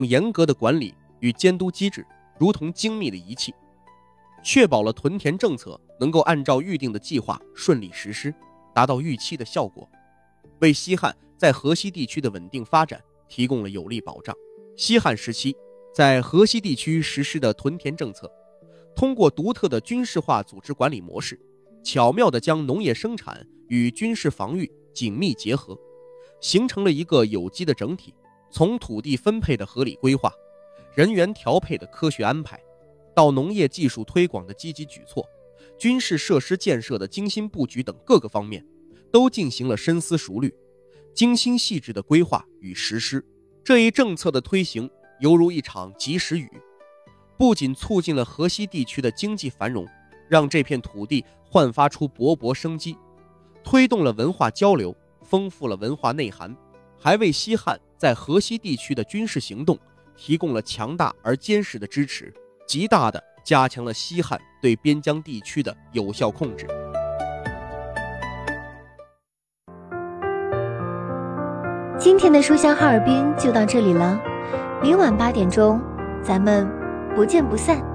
严格的管理与监督机制如同精密的仪器，确保了屯田政策能够按照预定的计划顺利实施，达到预期的效果，为西汉在河西地区的稳定发展提供了有力保障。西汉时期在河西地区实施的屯田政策，通过独特的军事化组织管理模式，巧妙地将农业生产与军事防御紧密结合，形成了一个有机的整体。从土地分配的合理规划、人员调配的科学安排，到农业技术推广的积极举措，军事设施建设的精心布局等各个方面，都进行了深思熟虑、精心细致的规划与实施。这一政策的推行犹如一场及时雨，不仅促进了河西地区的经济繁荣，让这片土地焕发出勃勃生机，推动了文化交流，丰富了文化内涵，还为西汉在河西地区的军事行动提供了强大而坚实的支持，极大地加强了西汉对边疆地区的有效控制。 今天的书香哈尔滨就到这里了，明晚8点钟，咱们不见不散。